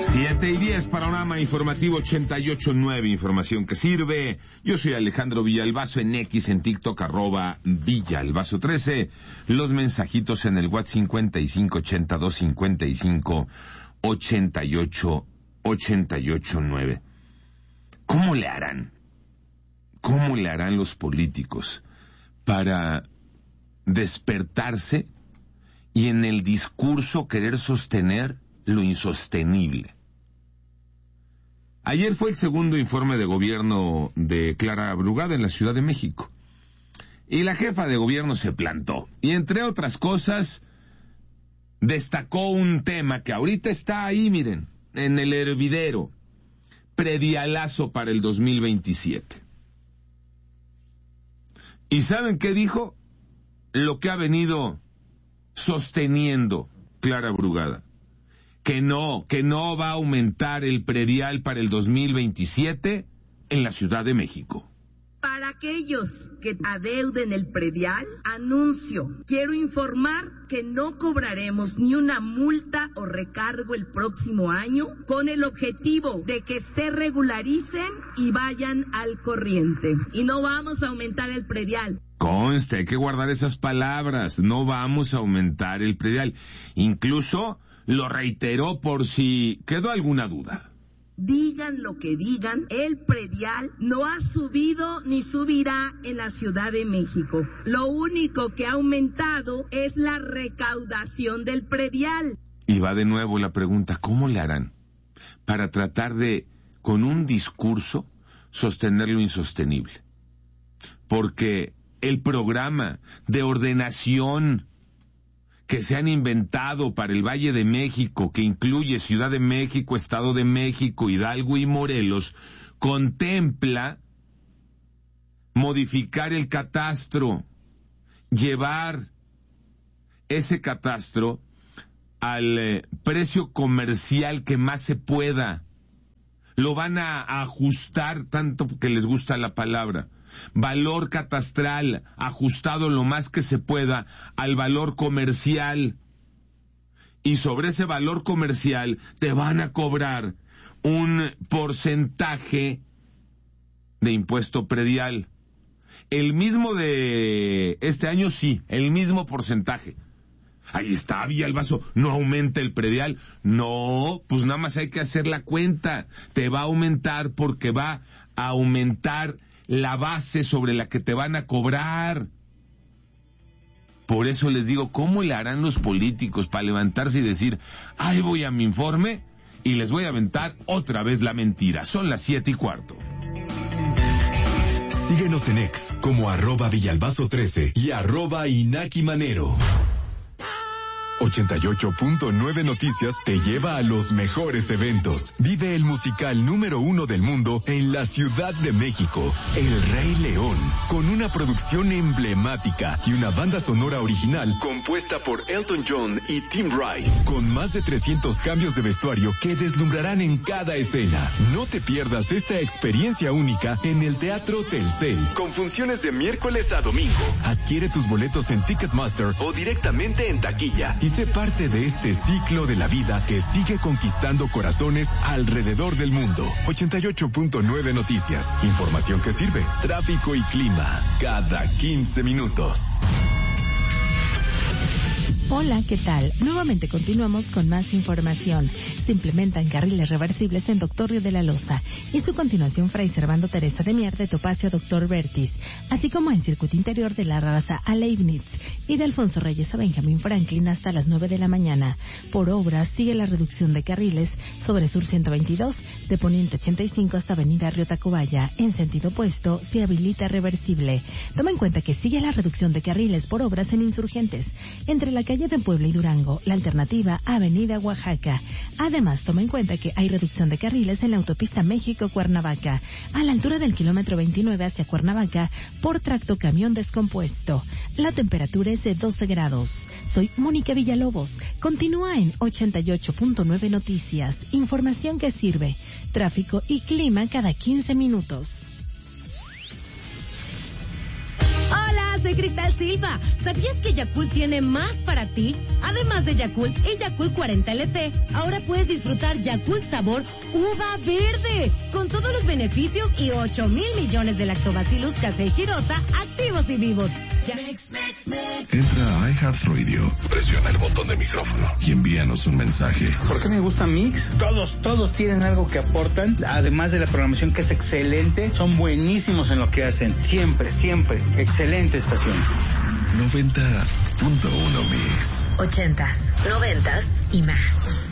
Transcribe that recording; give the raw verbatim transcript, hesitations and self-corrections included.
siete y diez, panorama informativo ochenta y ocho nueve, información que sirve. Yo soy Alejandro Villalbazo, en X, en TikTok, arroba Villalbazo trece. Los mensajitos en el WhatsApp cincuenta y cinco ochenta y dos cincuenta y cinco ochenta y ocho ochenta y ocho nueve. ¿Cómo le harán? ¿Cómo le harán los políticos para despertarse y en el discurso querer sostener lo insostenible? Ayer fue el segundo informe de gobierno de Clara Brugada en la Ciudad de México. Y la jefa de gobierno se plantó. Y entre otras cosas, destacó un tema que ahorita está ahí, miren, en el hervidero. Predialazo para el dos mil veintisiete. ¿Y saben qué dijo? Lo que ha venido sosteniendo Clara Brugada. Que no, que no va a aumentar el predial para el dos mil veintisiete en la Ciudad de México. Para aquellos que adeuden el predial, anuncio, quiero informar que no cobraremos ni una multa o recargo el próximo año con el objetivo de que se regularicen y vayan al corriente. Y no vamos a aumentar el predial. Conste, hay que guardar esas palabras, no vamos a aumentar el predial. Incluso lo reiteró por si quedó alguna duda. Digan lo que digan, el predial no ha subido ni subirá en la Ciudad de México. Lo único que ha aumentado es la recaudación del predial. Y va de nuevo la pregunta, ¿cómo le harán para tratar de, con un discurso, sostener lo insostenible? Porque el programa de ordenación que se han inventado para el Valle de México, que incluye Ciudad de México, Estado de México, Hidalgo y Morelos, contempla modificar el catastro, llevar ese catastro al eh, precio comercial que más se pueda. Lo van a, a ajustar, tanto que les gusta la palabra. Valor catastral ajustado lo más que se pueda al valor comercial, y sobre ese valor comercial te van a cobrar un porcentaje de impuesto predial, el mismo de este año, sí, el mismo porcentaje. Ahí está, Villalbazo, no aumenta el predial. No, pues nada más hay que hacer la cuenta. Te va a aumentar porque va a aumentar la base sobre la que te van a cobrar. Por eso les digo, ¿cómo le harán los políticos para levantarse y decir, ay, voy a mi informe y les voy a aventar otra vez la mentira? Son las siete y cuarto. Síguenos en X como arroba Villalbazo trece y arroba Inaki Manero. ochenta y ocho punto nueve Noticias te lleva a los mejores eventos. Vive el musical número uno del mundo en la Ciudad de México, El Rey León, con una producción emblemática y una banda sonora original compuesta por Elton John y Tim Rice, con más de trescientos cambios de vestuario que deslumbrarán en cada escena. No te pierdas esta experiencia única en el Teatro Telcel, con funciones de miércoles a domingo. Adquiere tus boletos en Ticketmaster o directamente en taquilla y sé parte de este ciclo de la vida que sigue conquistando corazones alrededor del mundo. ochenta y ocho punto nueve Noticias. Información que sirve. Tráfico y clima cada quince minutos. Hola, ¿qué tal? Nuevamente continuamos con más información. Se implementan carriles reversibles en Doctor Río de la Loza y su continuación Fray Servando Teresa de Mier de Topacio a Doctor Vertis, así como en circuito interior de la Raza a Leibniz y de Alfonso Reyes a Benjamín Franklin hasta las nueve de la mañana. Por obras sigue la reducción de carriles sobre Sur ciento veintidós, de Poniente ochenta y cinco hasta Avenida Río Tacubaya. En sentido opuesto se habilita reversible. Toma en cuenta que sigue la reducción de carriles por obras en Insurgentes, entre la calle de Puebla y Durango, la alternativa Avenida Oaxaca. Además, toma en cuenta que hay reducción de carriles en la autopista México-Cuernavaca, a la altura del kilómetro veintinueve hacia Cuernavaca, por tracto camión descompuesto. La temperatura es de doce grados. Soy Mónica Villalobos. Continúa en ochenta y ocho punto nueve Noticias. Información que sirve. Tráfico y clima cada quince minutos. Hola, soy Cristal Silva. ¿Sabías que Yakult tiene más para ti? Además de Yakult y Yakult cuarenta L T, ahora puedes disfrutar Yakult sabor uva verde, con todos los beneficios y ocho mil millones de lactobacillus casei shirota activos y vivos. Entra a iHeartRadio, presiona el botón de micrófono y envíanos un mensaje. ¿Por qué me gusta Mix? Todos, todos tienen algo que aportan, además de la programación que es excelente, son buenísimos en lo que hacen. Siempre, siempre, excelente estación. noventa punto uno Mix. Ochentas, noventas y más.